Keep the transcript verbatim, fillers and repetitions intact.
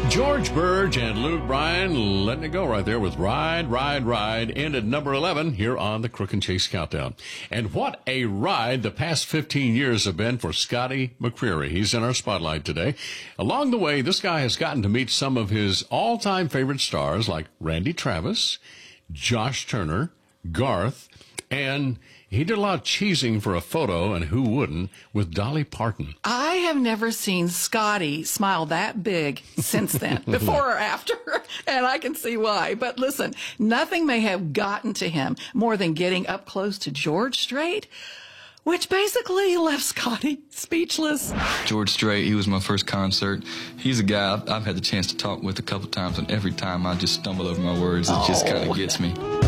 George Burge and Luke Bryan letting it go right there with Ride, Ride, Ride, in at number eleven here on the Crook and Chase Countdown. And what a ride the past fifteen years have been for Scotty McCreery. He's in our spotlight today. Along the way, this guy has gotten to meet some of his all-time favorite stars like Randy Travis, Josh Turner, Garth, and he did a lot of cheesing for a photo, and who wouldn't, with Dolly Parton. I have never seen Scotty smile that big since then, before or after, and I can see why. But listen, nothing may have gotten to him more than getting up close to George Strait, which basically left Scotty speechless. George Strait, he was my first concert. He's a guy I've, I've had the chance to talk with a couple times, and every time I just stumble over my words. It oh. just kind of gets me.